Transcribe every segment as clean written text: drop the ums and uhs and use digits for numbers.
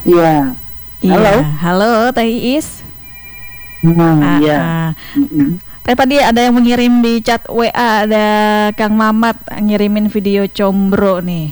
Iya. Iya, Halo. halo Teh Iis. Iya. Mm-mm. Teh tadi ada yang mengirim di chat WA, ada Kang Mamat ngirimin video combro nih.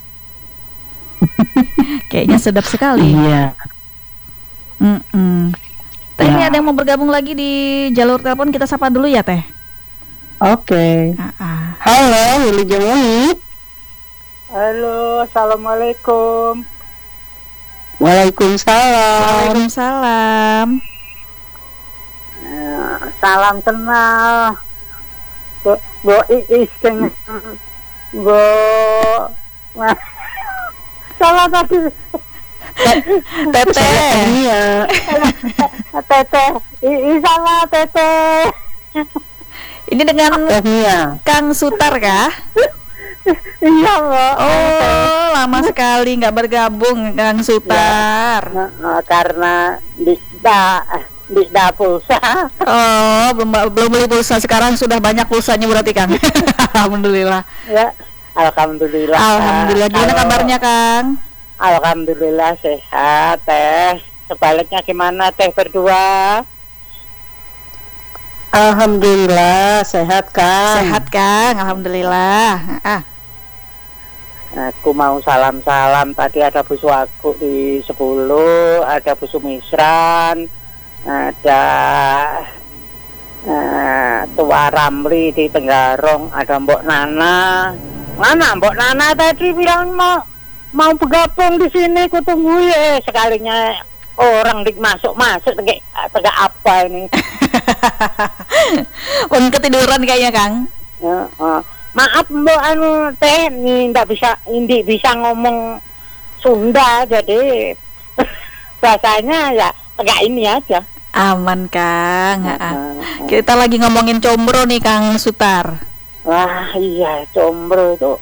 Kayaknya sedap sekali. Iya. Mm-mm. Teh, ini Ya. ada yang mau bergabung lagi di jalur telepon, kita sapa dulu ya Teh. Oke. Ah. Halo, Willy Jemui. Halo, assalamualaikum. Waalaikumsalam. Waalaikumsalam. Salam kenal. Bo Iis keng Bo salah tadi. Teteh. Iya. Teteh Iis sama Teteh. Ini dengan Tehnia. Kang Sutar kah? Iya, Mbak. Oh, lama sekali nggak bergabung Kang Sutar. Karena Disda pulsa. Oh, belum beli pulsa, sekarang sudah banyak pulsanya berarti Kang. Alhamdulillah. Ya, alhamdulillah. Alhamdulillah. Gimana Kalau- kabarnya Kang? Alhamdulillah sehat, Teh. Sebaliknya gimana, Teh berdua? Alhamdulillah sehat kan. Sehat Kang, alhamdulillah. Aku mau salam-salam. Tadi ada busu aku di 10, ada busu Misran, ada Tua Ramli di Tenggarong, ada Mbok Nana. Mana Mbok Nana tadi bilang mau bergabung di sini, ku tunggu ya. Sekalinya orang masuk tegak apa ini? Pun ketiduran kayaknya Kang. Maaf Mbak Teh, ini bisa ngomong Sunda, jadi bahasanya ya tegak ini aja. Aman Kang. Kita lagi ngomongin combro nih Kang Sutar. Wah iya, combro itu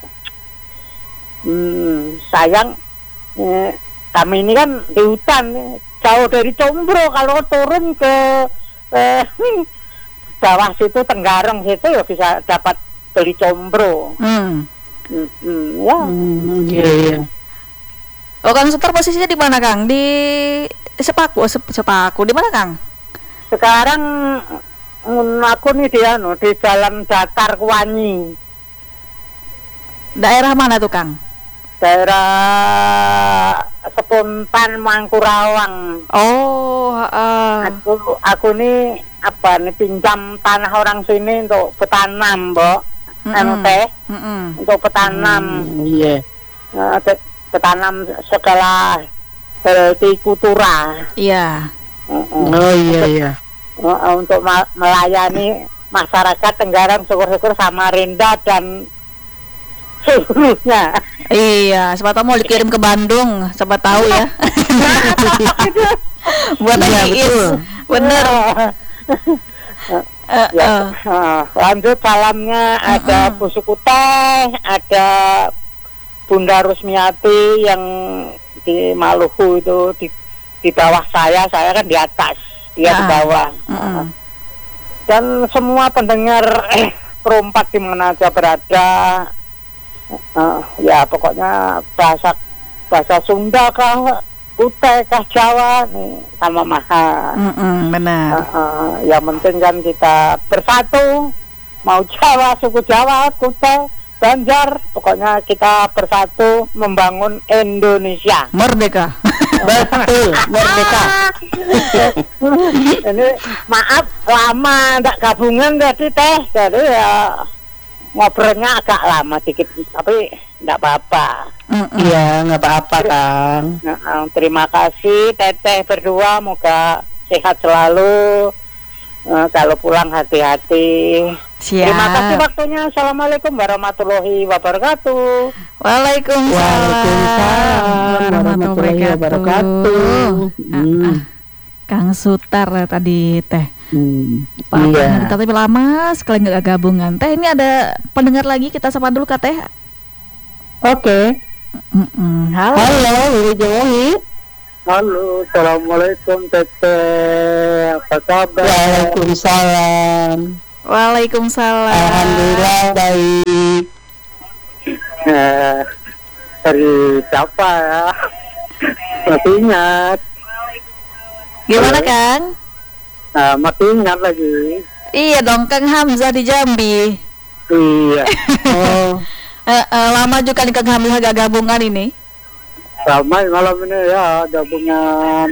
sayang, kami ini kan di hutan, jauh dari combro. Kalau turun ke bawah situ Tenggarong situ ya bisa dapat beli combro. Ya. Iya. Oh, Kang Sutar posisinya di mana Kang? Di Sepaku, Sepaku. Di mana Kang? Sekarang aku nih di Jalan Datar Kuanyi. Daerah mana tuh Kang? Daerah Sepuntan Mangkurawang. Oh, Aku nih pinjam tanah orang sini untuk bertanam, Mbok. Teh. Untuk bertanam. Iya. Bertanam segala kultura. iya. Oh iya. Untuk melayani masyarakat Tenggarong, syukur-syukur Samarinda dan seluruhnya. Iya, siapa tahu mau dikirim ke Bandung, siapa tahu ya. Buat Iya, Iis. betul. Bener. Lanjut salamnya, ada Bu Sukuteh, ada Bunda Rusmiati yang di Maluku itu di bawah saya kan di atas, dia di bawah. Dan semua pendengar perempat di mana aja berada, ya pokoknya bahasa Sunda kah, Kutai kah, Jawa nih sama maha. Benar. Yang penting kan kita bersatu, mau Jawa, suku Jawa, Kutai, Banjar, pokoknya kita bersatu membangun Indonesia. Merdeka. Betul, merdeka. Ini maaf lama nggak gabungan tadi Teh, jadi ya ngobrolnya agak lama dikit, tapi nggak apa-apa. Iya, nggak apa-apa Kang. Terima kasih Teteh berdua, moga sehat selalu. Kalau pulang hati-hati. Siap. Terima kasih waktunya. Assalamualaikum warahmatullahi wabarakatuh. Waalaikumsalam warahmatullahi wabarakatuh. Kang Sutar tadi Teh. Iya. Tapi lama sekali nggak gabungan. Teh, ini ada pendengar lagi, kita sapa dulu Kak Teh. Oke. Halo. Halo, Willy Jemui. Halo, assalamualaikum Teteh. Apa kabar? Waalaikumsalam. Waalaikumsalam. Alhamdulillah baik. Dari siapa ya? Masih ingat. Gimana Halo. Kang? Masih ingat lagi. Iya dong, Kang Hamzah di Jambi. Iya. Oh, Lama juga nih Kang Hamzah gak gabungan ini. Ramai malam ini ya gabungan.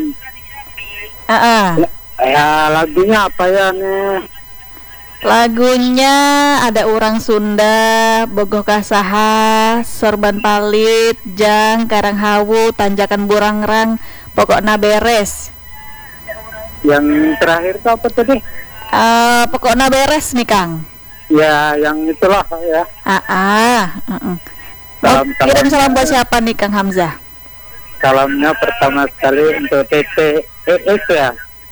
Ya lagunya apa ya nih? Lagunya ada Urang Sunda, Bogoh Kasaha, Sorban Palit, Jang, Karang Hawu, Tanjakan Burangrang, Pokokna Beres. Yang terakhir itu apa tadi? Pokokna Beres nih Kang. Ya yang itulah ya. Mau Salam, kirim salam. salam buat siapa nih Kang Hamzah? Salamnya pertama sekali untuk TTES ya.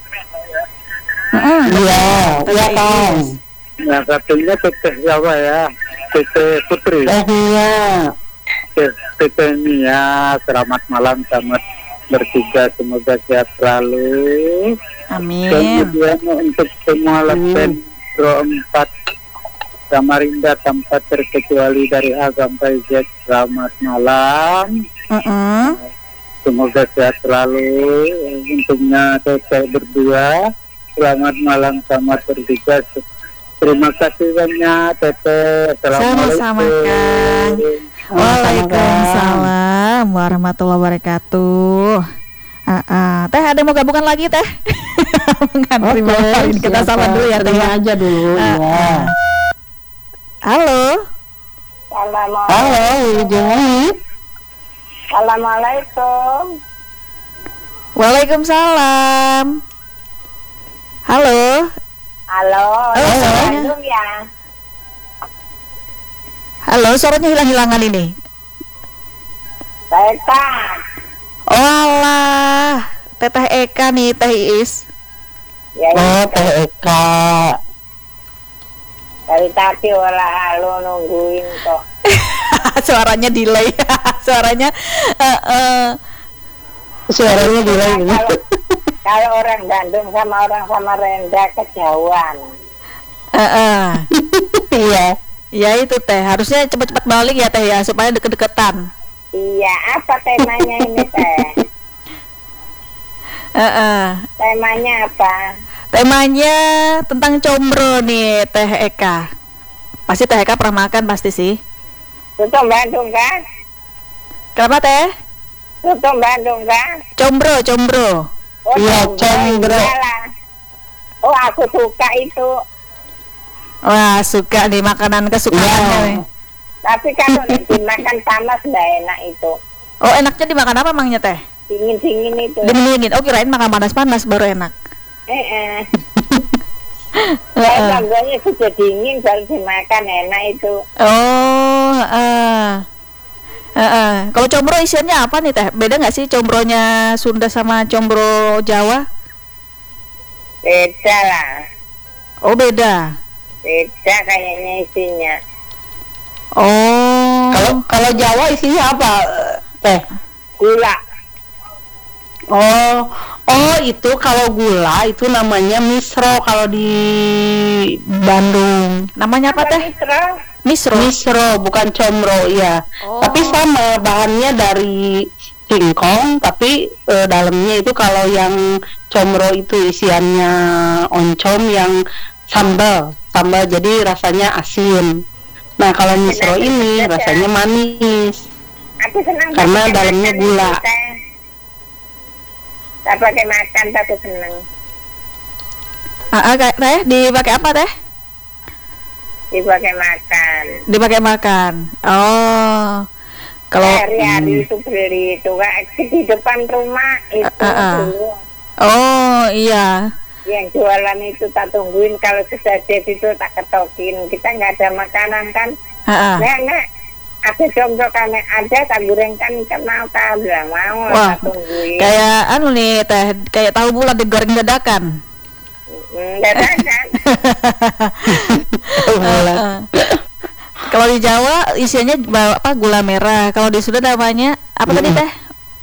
iya, iya Kang. Yang satunya Teteh Jawa ya. Teteh Putri. Iya. Teteh Mia. Selamat malam, selamat bertugas, semoga sehat selalu. Amin. Kemudian untuk semua lesen Pro 4 Samarinda tanpa terkecuali dari A sampai Z, selamat malam. Semoga sehat selalu. Untungnya Teteh berdua, selamat malam, selamat bertugas. Terima kasih banyak Teteh. Sama-sama Kang. Waalaikumsalam warahmatullahi wabarakatuh. Teh ada mau gabungan lagi Teh? Mengantri malam hari ini. Kita sama dulu ya Teh. Terima aja dulu. Ya. Halo. Halo, Wilujeng. Assalamualaikum. Waalaikumsalam. Halo. Halo, suaranya. Bandung ya. Halo, suaranya hilang-hilangan ini. Teta. Oh alah, Teteh Eka nih, Teh Iis. Ya, Oh, Teh Eka. dari tadi olah lu nungguin kok. Suaranya delay. Suaranya Suaranya delay gitu. Kalau orang Bandung sama orang Samarinda kejauhan. Iya. ya itu Teh, harusnya cepat-cepat balik ya Teh ya, supaya deket-deketan. Iya, apa temanya ini Teh? Temanya apa? Temanya tentang combro nih Teh Eka. Pasti Teh Eka pernah makan pasti sih. Tutup Bandung kan? Kenapa Teh? Tutup Bandung kan? Combro. Oh, Iya, combro. iyalah. Oh, aku suka itu. Wah, suka nih makanan kesukaannya Iya. nih. Tapi kalau dimakan panas nggak enak itu. Oh, enaknya dimakan apa emangnya Teh? Dingin-dingin itu. Dingin. Oh, kirain makan panas-panas baru enak. Saya tangganya sudah dingin baru dimakan enak itu. Oh, kalau combro isiannya apa nih Teh? Beda nggak sih combronya Sunda sama combro Jawa? Beda lah. Oh, beda. Beda kayaknya isinya. Oh. Kalau Jawa isinya apa, Teh? Gula. Oh itu kalau gula itu namanya misro kalau di Bandung. Namanya apa Teh? Misro. Misro bukan combro ya. Oh. Tapi sama bahannya dari singkong, tapi dalamnya itu kalau yang combro itu isiannya oncom yang sambal jadi rasanya asin. Nah kalau misro ini rasanya manis. Aku senang Karena pakai dalamnya makan gula. itu, Teh. Tak pakai makan aku senang. Teh dipakai apa Teh? Dipakai makan. Dipakai makan. Oh. Kalau Hari-hari itu beli itu Kak, di depan rumah itu dulu. Oh, iya. Yang jualan itu tak tungguin, kalau sudah jadi itu tak ketokin. Kita nggak ada makanan kan. Nek, ada combro kan ada, tak gorengkan kan mau tak bilang mau. Wah, tak tungguin. kayak anu nih Teh, kayak tahu bulat digoreng dadakan. Dadakan. Kalau di Jawa isiannya apa? Gula merah. Kalau di Sunda namanya apa tadi Teh?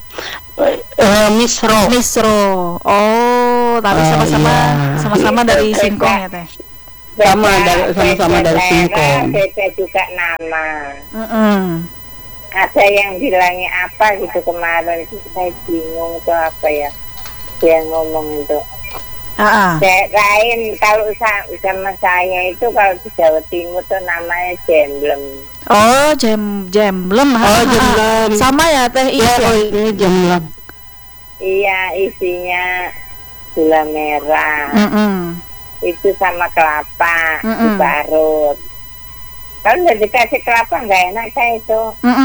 Misro. Misro. Oh, tapi sama-sama dari singkong ya Teh. Sama-sama dari singkong. Beda juga nama. ada yang bilangnya apa gitu kemarin itu saya bingung itu apa ya dia ngomong itu. Lain kalau sama saya itu kalau di Jawa Timur tuh namanya jemblem. Oh, jemblem. Oh, jemblem. Sama ya Teh Is. Ya, ini jemblem. Iya, isinya gula merah. Itu sama kelapa diparut. Kalau udah dikasih kelapa nggak enak saya itu.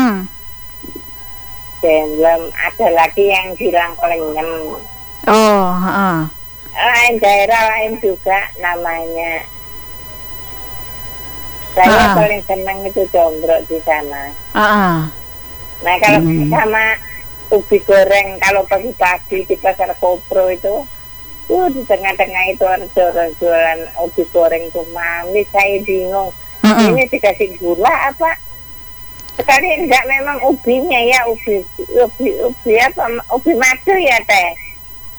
Jemblem. Ada lagi yang bilang klenyem. Oh, lain daerah lain juga namanya. Saya paling senang itu jombrok di sana. Nah kalau sama ubi goreng kalau pagi-pagi di pasar Kopro itu, di tengah-tengah itu ada orang jualan ubi goreng tuh manis. Saya bingung, ini dikasih gula apa? Sekali enggak memang ubinya ya ubi apa? Ubi madu ya Teh.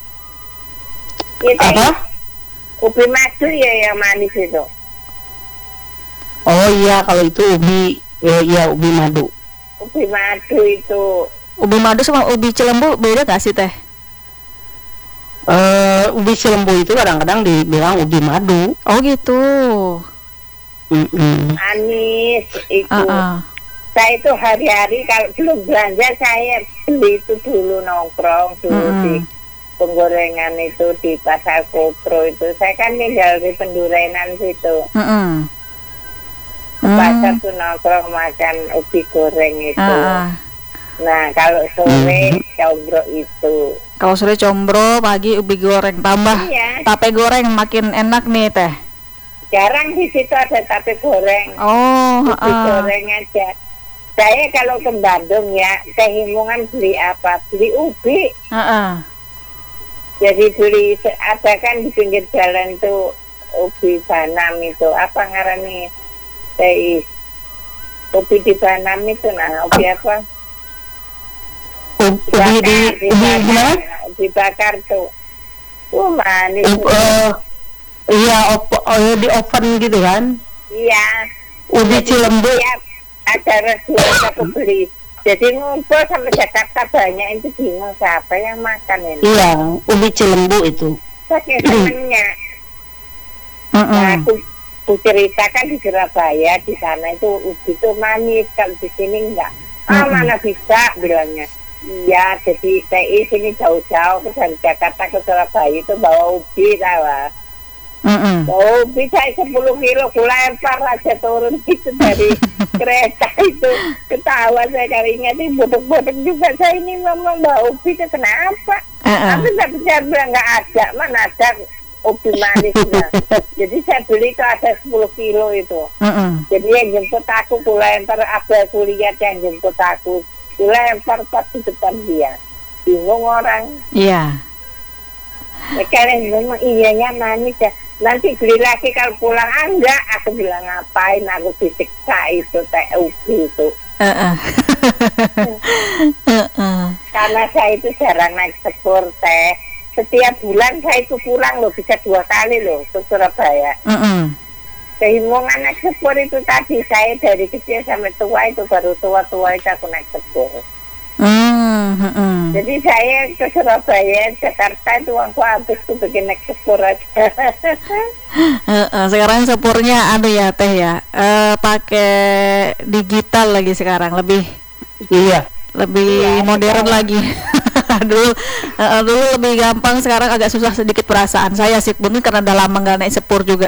Apa? Ubi madu ya yang manis itu. Oh iya, kalau itu ubi, ya ubi madu. Ubi madu itu. Ubi madu sama ubi cilembu beda gak sih Teh? Ubi cilembu itu kadang-kadang dibilang ubi madu. Oh gitu. Manis itu. Saya itu hari-hari kalau belum belanja saya beli itu dulu nongkrong dulu di penggorengan itu di pasar Kopro itu. Saya kan tinggal di Pendurenan situ. Pasar tuh nongkrong makan ubi goreng itu. Nah kalau sore combro itu. Kalau sore combro, pagi ubi goreng, tambah tape goreng makin enak nih Teh. Jarang di situ ada tape goreng. Ubi goreng aja. Saya kalau ke Bandung ya, ke Himungan beli apa? Beli ubi. Jadi beli ada kan di pinggir jalan tuh ubi Banam itu apa ngarannya Teh? Ubi di Banam itu ubi apa? Ubi bakar tuh. Manis. Iya, di oven gitu kan? Iya. Ubi cilembu. Iya, ada restoran aku beli. Jadi ngumpul sampai Jakarta banyak itu bingung siapa yang makan ini. Iya, ubi cilembu itu. Saking senengnya. Nah, aku ceritakan di Surabaya di sana itu ubi itu manis, kalau di sini enggak. Mana bisa bilangnya. Iya, jadi TI sini jauh-jauh dari Jakarta ke Surabaya itu bawa ubi tahu. Ubi saya 10 kilo aku lempar aja turun itu dari kereta itu. Ketawa saya kali ingat ini bodok-bodok juga saya ini ngomong bawa ubi itu kenapa? Tapi saya bilang nggak ada, mana ada ubi manisnya. Jadi saya beli itu ada 10 kilo itu. Jadi yang jemput aku lempar, ada kuliah yang jemput aku lempar di depan dia. Bingung orang. Iya. Kalian ngomong iyanya manis ya. Nanti beli lagi kalau pulang enggak. Aku bilang ngapain aku disiksa itu teh ubi itu. Karena saya itu jarang naik sepur Teh. Setiap bulan saya itu pulang loh, bisa 2 kali loh ke Surabaya. Kehimungan naik sepur itu tadi saya dari kecil sampai tua itu baru tua-tua itu aku naik sepur. Jadi saya ke Surabaya, Jakarta itu uangku habis tuh bikin naik sepur aja. Sekarang sepurnya ya Teh ya, pakai digital lagi sekarang, lebih modern lagi. dulu lebih gampang, sekarang agak susah sedikit perasaan saya sih, mungkin karena udah lama nggak naik sepur juga.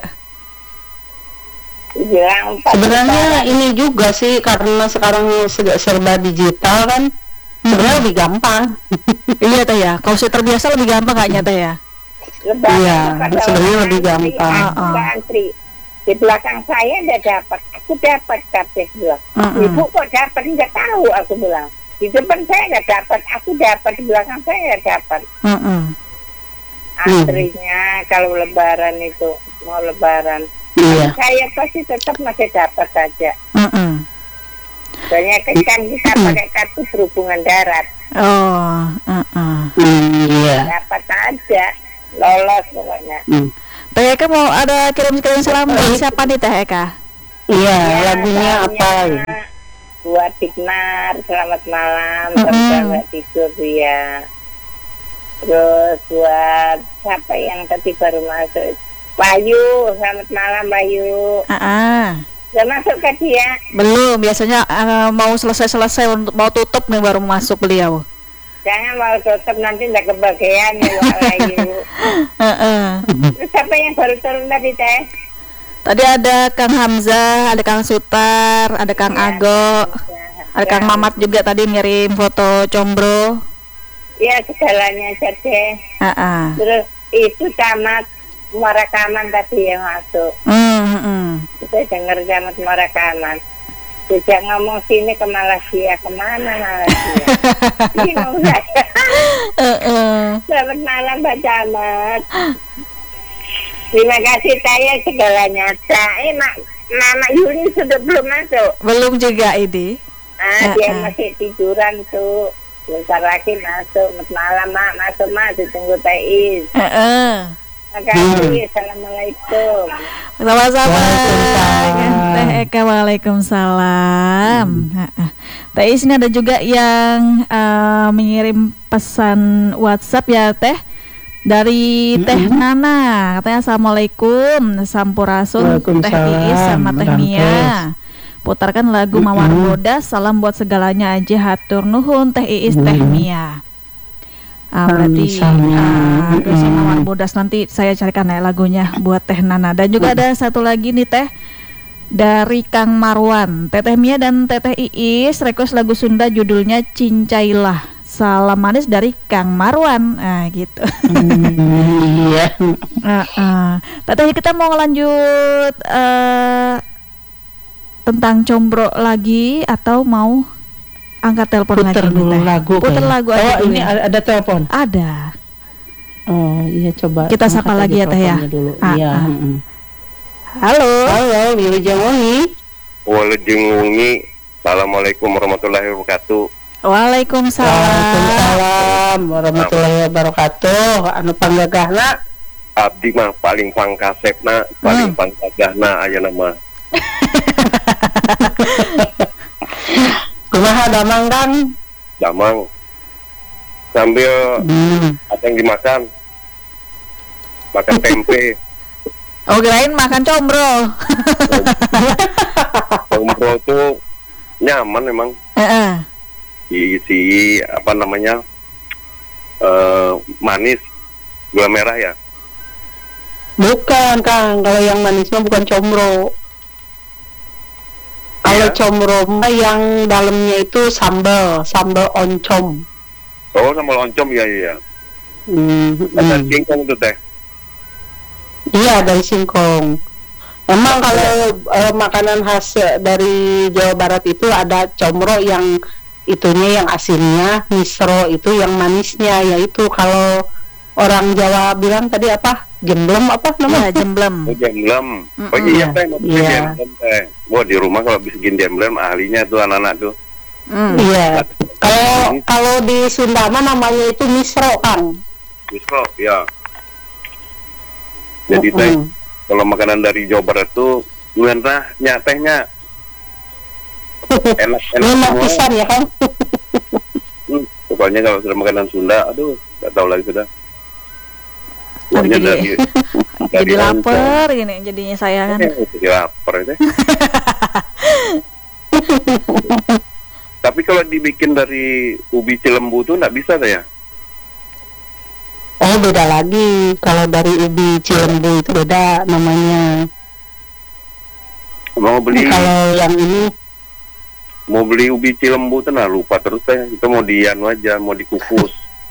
Sebenarnya ini juga sih karena sekarang serba digital kan. Sebenarnya lebih gampang. Iya Teh ya, kalau sudah terbiasa lebih gampang kayaknya Teh ya. Iya, sebenarnya lebih gampang. Antri di belakang saya aku dapat kartu bilang. Ibu kok dapat? Nggak tahu aku bilang. Di depan saya nggak dapat, aku dapat, di belakang saya nggak dapat. Antrinya kalau lebaran itu mau lebaran, saya pasti tetap masih dapat saja. Soalnya kan kita pakai kartu perhubungan darat. Dapat aja, lolos pokoknya. Teh Eka mau ada kirim salam dari siapa nih Teh Eka? Iya, lagunya apa? buat Dignar, selamat malam, baru nggak tidur ya. Terus buat siapa yang tadi baru masuk? Bayu, selamat malam Bayu. Udah masuk ke dia? Belum, biasanya mau selesai untuk mau tutup nih baru masuk beliau. Jangan mau tutup nanti nggak kebagian ya Bayu. Terus siapa yang baru turun tadi teh? Tadi ada Kang Hamzah, ada Kang Sutar, ada Kang Ago, ada Kang Mamat juga tadi ngirim foto combro. Ya segalanya aja deh. Terus itu camat Muarakaman tadi yang masuk. Saya dengar camat Muarakaman. Sejak ngomong sini ke Malaysia, kemana Malaysia? Bingung saya. Selamat malam Pak Camat. Terima kasih saya segalanya. Mama Yuli sudah belum masuk? Belum juga ini. Dia masih tiduran tuh. Bentar lagi masuk. Selamat malam Mak, masuk Mak, ditunggu Teh Is. Terima kasih. Assalamualaikum. Sama-sama. Teh Eka, waalaikumsalam. Teh Is, ini ada juga yang mengirim pesan WhatsApp ya Teh. Dari Teh Nana, katanya assalamualaikum, sampurasun Teh Iis sama Teh Mia. Putarkan lagu Mawar Bodas, salam buat segalanya aja, hatur nuhun Teh Iis Teh Mia. Berarti si Mawar Bodas nanti saya carikan ya lagunya buat Teh Nana. Dan juga ada satu lagi nih Teh dari Kang Marwan, Teteh Mia dan Teteh Iis request lagu Sunda judulnya Cincailah. Salam manis dari Kang Marwan. Gitu. Iya. Teteh, kita mau lanjut tentang combro lagi atau mau angkat telepon lagi? Puter dulu lagu. Puter lagu aja dulu. Ini ada telepon. Ada. Oh iya, coba kita sapa lagi ya Teh ya. Iya. Halo. Halo, Wilujeng Wengi. Walujeng. Assalamualaikum warahmatullahi wabarakatuh. Waalaikumsalam. Waalaikumsalam warahmatullahi wabarakatuh. Anu panggagahna abdi mah paling pangkasepna, paling panggagahna aya nama. kumaha damang Kang? Damang. Sambil ada yang dimakan. Makan tempe. Oh, kirain makan combro. Combro tuh nyaman memang. Isi apa namanya manis, gula merah ya? Bukan Kang, kalau yang manis mah bukan combro. Kalau combro mah yang dalamnya itu sambal oncom. Oh, sambal oncom ya. Ada singkong tuh Teh. Iya, dari singkong. Emang kalau makanan khas dari Jawa Barat itu ada combro yang itunya yang asinnya, misro itu yang manisnya, yaitu kalau orang Jawa bilang tadi apa? Jemblem apa namanya? Jemblem. Jemblem. Oh iya Teh, jemblem Teh. Wah, di rumah kalau bikin jemblem ahlinya tuh anak-anak tuh. Iya. Kalau di Sunda mah namanya itu misro, Kang. Misro, ya. Jadi Teh, kalau makanan dari Jawa Barat tuh luenrahnya tehnya enak pisan ya Kang. Pokoknya kalau sudah makanan Sunda, aduh, nggak tahu lagi sudah. Pokoknya dari jadi lapar ini jadinya saya kan. Jadi lapar itu. Tapi kalau dibikin dari ubi cilembu tuh nggak bisa saya. Oh, beda lagi. Kalau dari ubi cilembu itu beda namanya. Mau beli. Kalau yang ini mau beli ubi cilembu tuh lupa terus itu mau dianu aja, mau dikukus.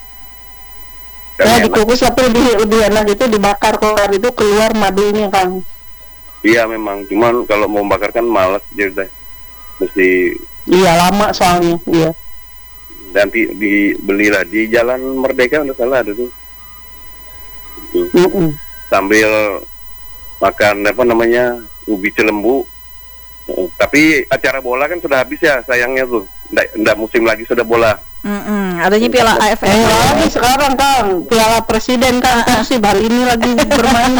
Dikukus tapi lebih enak itu dibakar, keluar madunya Kang. Iya memang, cuman kalau mau bakar kan malas jadi mesti. Iya lama soalnya. Iya. Nanti dibelilah di Jalan Merdeka udah salah ada tuh. Sambil makan apa namanya ubi cilembu. Tapi acara bola kan sudah habis ya sayangnya tuh. Nggak musim lagi sudah bola. Adanya Piala AFF. Lagi sekarang Kang, Piala Presiden Kang, si Bali ini lagi bermain.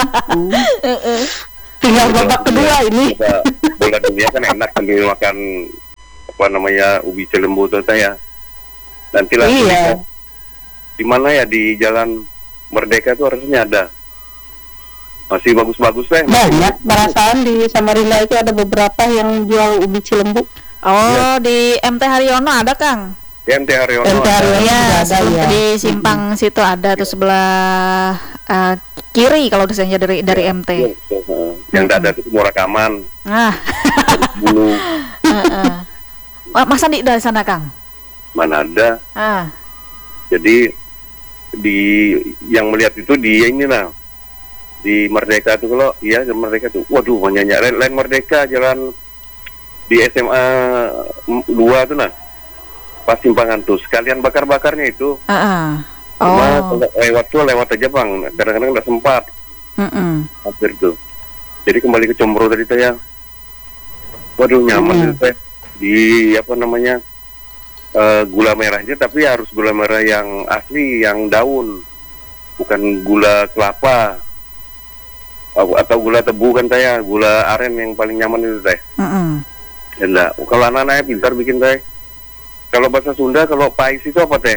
Tinggal babak kedua ini. Bola dunia kan enak sambil makan apa namanya ubi cilembu itu teh ya. Nantilah Iya. di mana ya di Jalan Merdeka itu harusnya ada. Masih bagus-bagus teh. Banyak perasaan di Samarinda itu ada beberapa yang jual ubi cilembu. Oh, di MT Haryono ada, Kang? Di MT Haryono. MT Haryono. Iya, juga ada, sebelum ya. di simpang situ ada tuh sebelah kiri kalau misalnya dari MT. Iya, betul. Yang ada itu Murakaman, Nah, Bulu, Mas Andi dari sana, Kang? mana ada. Ah, Jadi di yang melihat itu di ini lah di Merdeka tuh kalau iya di Merdeka tuh, waduh banyak lain Merdeka jalan di SMA 2 tuh nah pas simpangan tuh sekalian bakar-bakarnya itu cuma Oh, lewat aja bang, kadang-kadang nggak sempat hampir tuh. Jadi kembali ke Combro tadi teh ya, waduh nyaman itu teh di apa namanya gula merahnya, tapi harus gula merah yang asli, yang daun, bukan gula kelapa atau gula tebu kan teh ya, gula aren yang paling nyaman itu teh. Ya enggak, kalau anak-anaknya pintar bikin teh. Kalau bahasa Sunda, kalau pais itu apa teh?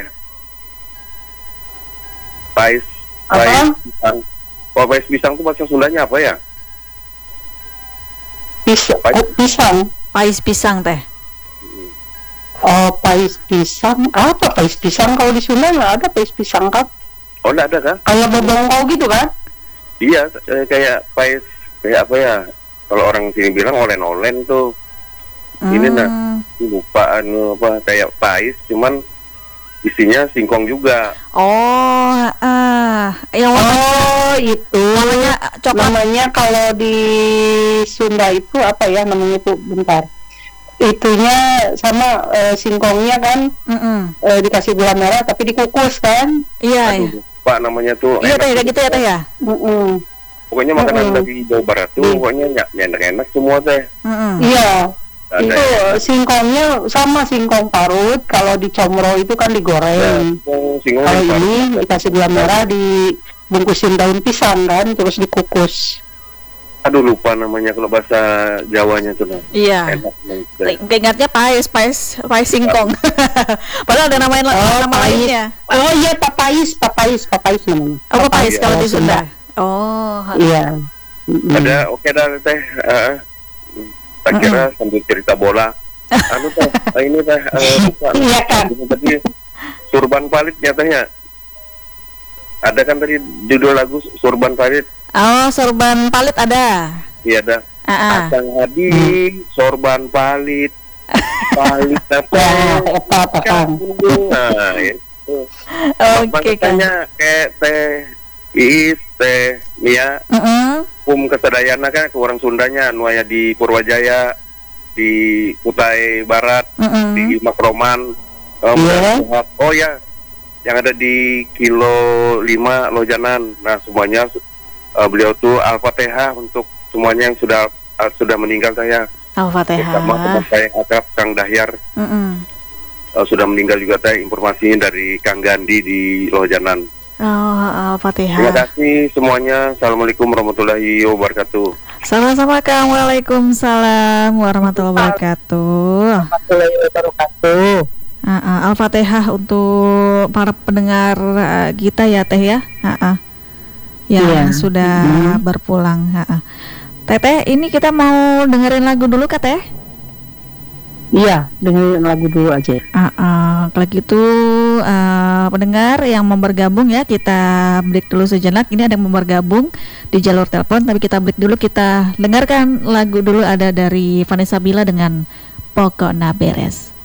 Pais pisang. Kalau pais pisang itu bahasa Sundanya apa ya? Pisang. pais pisang teh. Oh, pais pisang. Apa pais pisang? Kalau di Sunda nggak ada pais pisang kan? Oh enggak ada kan? Kayak bobongkau gitu kan? Iya, kayak pais, kayak apa ya? Kalau orang sini bilang olen-olen tuh. Ini nah, lupa apa kayak pais, cuman isinya singkong juga. Oh, yang Itu namanya coklat. namanya kalau di Sunda itu apa ya namanya tuh, bentar. Itunya sama singkongnya kan dikasih gula merah tapi dikukus kan? Iya. Aduh, lupa namanya tuh. Iya enak teh, gitu ya teh ya. Pokoknya makanan dari Jawa Barat tuh pokoknya enak-enak semua teh. Iya. Ada Itu singkongnya sama singkong parut. Kalau di Comro itu kan digoreng. singkong Kalau yang ini dikasih gula merah, dibungkusin daun pisang kan, terus dikukus. aduh lupa namanya kalau bahasa Jawanya tuh nah. Iya. Enak banget. Keingatnya pais singkong. Padahal ada nama lainnya. Oh iya, papais namanya. Oh, pais kalau di Sunda. Sunda. Oh, Iya. Ada oke dah teh. Tak kira sambil cerita bola. Teh, ini teh lupa. Iya kan. Tadi Surban Palit nyatanya. Ada kan tadi judul lagu Surban Palit. Oh, sorban palit ada. Iya ada. Akang Hadi, Sorban Palit. Palit apa? Apa kan? Nah, itu. Oke, Kang. Makanya kayak teh Iis, teh Mia, Kesadayana kan ke orang Sundanya, nuaya di Purwajaya, di Kutai Barat, di Makroman. Oh ya, yang ada di Kilo 5 Lojanan. Nah, semuanya beliau tuh Al-Fatihah untuk semuanya yang sudah meninggal saya. Al-Fatihah. Sama teman saya Akap Kang Dahyar. Sudah meninggal juga teh, informasinya dari Kang Gandhi di Lojanan. Oh, Al-Fatihah. Terima kasih semuanya. Assalamualaikum warahmatullahi wabarakatuh. Sama-sama, Kang. Waalaikumsalam warahmatullahi wabarakatuh. Al-Fatihah untuk para pendengar kita ya teh ya. Yang sudah berpulang. Teteh, ini kita mau dengerin lagu dulu kah Teh? Iya, dengerin lagu dulu aja. Kalau gitu pendengar yang mau bergabung ya, kita break dulu sejenak. Ini ada yang mau bergabung di jalur telepon, tapi kita break dulu, kita dengarkan lagu dulu, ada dari Vanessa Bila dengan Pokokna Beres.